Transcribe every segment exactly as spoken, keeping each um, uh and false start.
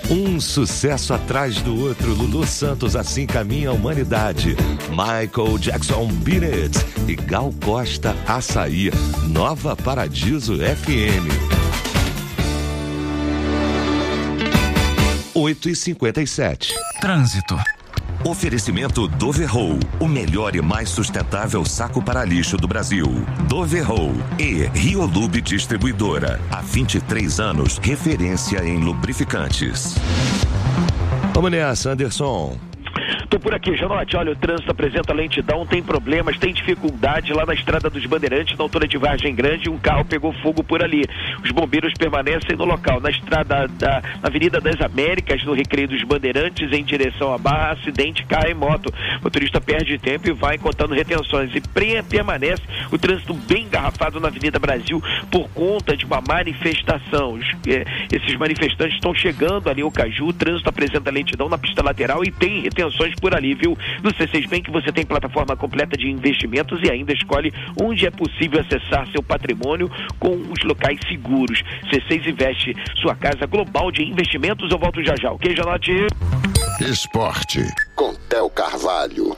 Um sucesso atrás do outro, Lulu Santos, Assim Caminha a Humanidade, Michael Jackson, Beat It e Gal Costa, Açaí, Nova Paradiso F M. oito e cinquenta e sete. Trânsito. Oferecimento Doverroll, o melhor e mais sustentável saco para lixo do Brasil. Doverroll e Riolube Distribuidora. Há vinte e três anos, referência em lubrificantes. Vamos nessa, Anderson. Tô por aqui, Janote. Olha, o trânsito apresenta lentidão, tem problemas, tem dificuldade lá na Estrada dos Bandeirantes, na altura de Vargem Grande, um carro pegou fogo por ali. Os bombeiros permanecem no local. Na estrada da na Avenida das Américas, no Recreio dos Bandeirantes, em direção à Barra, acidente, carro e moto. O motorista perde tempo e vai contando retenções. E pre- permanece o trânsito bem engarrafado na Avenida Brasil por conta de uma manifestação. Os, eh, esses manifestantes estão chegando ali ao Caju, o trânsito apresenta lentidão na pista lateral e tem retenções por ali, viu? No C seis Bank você tem plataforma completa de investimentos e ainda escolhe onde é possível acessar seu patrimônio com os locais seguros. C seis Investe, sua casa global de investimentos. Eu volto já já, ok, Janote? Esporte, com Theo Carvalho.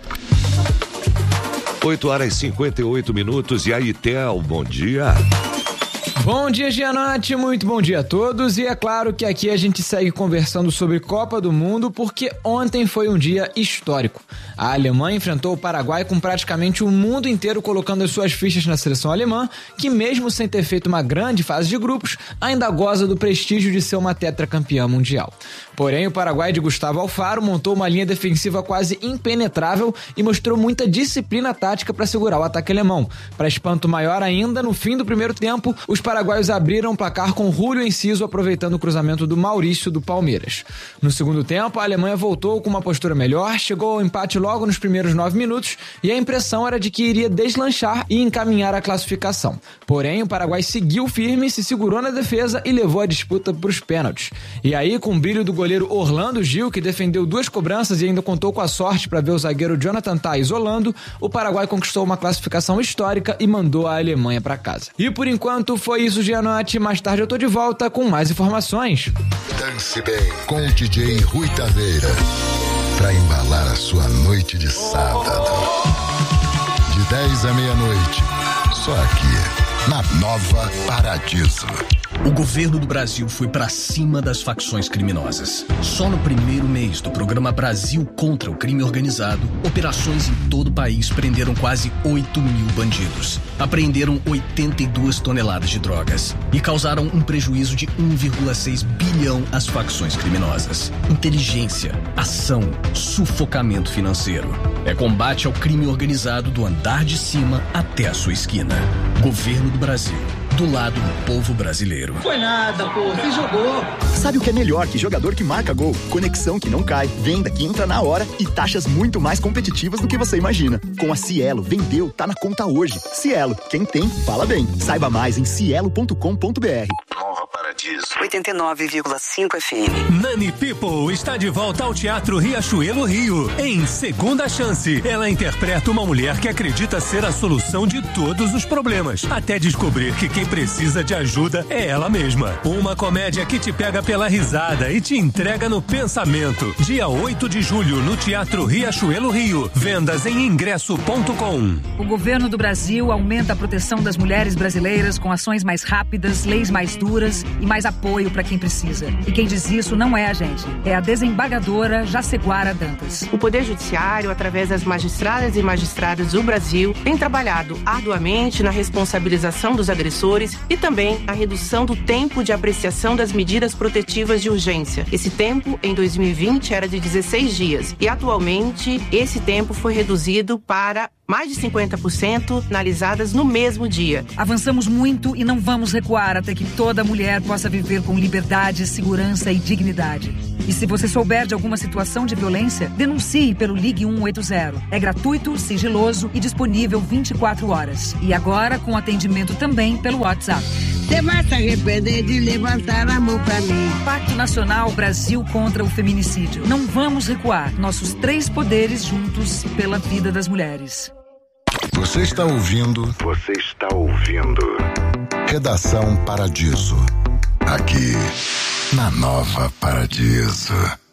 oito horas e cinquenta e oito minutos. E aí, Theo, bom dia. Bom dia, Gianotti, muito bom dia a todos. E é claro que aqui a gente segue conversando sobre Copa do Mundo, porque ontem foi um dia histórico. A Alemanha enfrentou o Paraguai com praticamente o mundo inteiro colocando as suas fichas na seleção alemã, que mesmo sem ter feito uma grande fase de grupos, ainda goza do prestígio de ser uma tetracampeã mundial. Porém, o Paraguai de Gustavo Alfaro montou uma linha defensiva quase impenetrável e mostrou muita disciplina tática para segurar o ataque alemão. Para espanto maior ainda, no fim do primeiro tempo, os paraguaios abriram o placar com Julio Enciso aproveitando o cruzamento do Maurício do Palmeiras. No segundo tempo, a Alemanha voltou com uma postura melhor, chegou ao empate logo nos primeiros nove minutos e a impressão era de que iria deslanchar e encaminhar a classificação. Porém, o Paraguai seguiu firme, se segurou na defesa e levou a disputa para os pênaltis. E aí, com o brilho do goleiro Orlando Gil, que defendeu duas cobranças e ainda contou com a sorte para ver o zagueiro Jonathan Tah isolando, o Paraguai conquistou uma classificação histórica e mandou a Alemanha para casa. E por enquanto foi isso, Gianotti. Mais tarde eu tô de volta com mais informações. Dance bem com o D J Rui Taveira, pra embalar a sua noite de sábado. De dez à meia-noite, só aqui, na Nova Paradiso. O governo do Brasil foi pra cima das facções criminosas. Só no primeiro mês do programa Brasil contra o Crime Organizado, operações em todo o país prenderam quase oito mil bandidos. Apreenderam oitenta e duas toneladas de drogas e causaram um prejuízo de um vírgula seis bilhão às facções criminosas. Inteligência, ação, sufocamento financeiro. É combate ao crime organizado do andar de cima até a sua esquina. Governo do Brasil. Do lado do povo brasileiro. Foi nada, pô, você jogou. Sabe o que é melhor que jogador que marca gol? Conexão que não cai, venda que entra na hora e taxas muito mais competitivas do que você imagina. Com a Cielo, vendeu, tá na conta hoje. Cielo, quem tem, fala bem. Saiba mais em cielo ponto com ponto b r. Nova Paradiso. oitenta e nove vírgula cinco F M. Nani People está de volta ao Teatro Riachuelo Rio. Em Segunda Chance, ela interpreta uma mulher que acredita ser a solução de todos os problemas, até descobrir que quem precisa de ajuda é ela mesma. Uma comédia que te pega pela risada e te entrega no pensamento. Dia oito de julho, no Teatro Riachuelo Rio. Vendas em ingresso ponto com. O governo do Brasil aumenta a proteção das mulheres brasileiras com ações mais rápidas, leis mais duras e mais apoio para quem precisa. E quem diz isso não é a gente, é a desembargadora Jaceguara Dantas. O Poder Judiciário, através das magistradas e magistrados do Brasil, tem trabalhado arduamente na responsabilização dos agressores e também a redução do tempo de apreciação das medidas protetivas de urgência. Esse tempo, em dois mil e vinte, era de dezesseis dias e atualmente esse tempo foi reduzido para mais de cinquenta por cento analisadas no mesmo dia. Avançamos muito e não vamos recuar até que toda mulher possa viver com liberdade, segurança e dignidade. E se você souber de alguma situação de violência, denuncie pelo Ligue um oito zero. É gratuito, sigiloso e disponível vinte e quatro horas. E agora com atendimento também pelo WhatsApp. Você vai se arrepender de levantar a mão pra mim. Pacto Nacional Brasil contra o Feminicídio. Não vamos recuar. Nossos três poderes juntos pela vida das mulheres. Você está ouvindo? Você está ouvindo? Redação Paradiso. Aqui, na Nova Paradiso.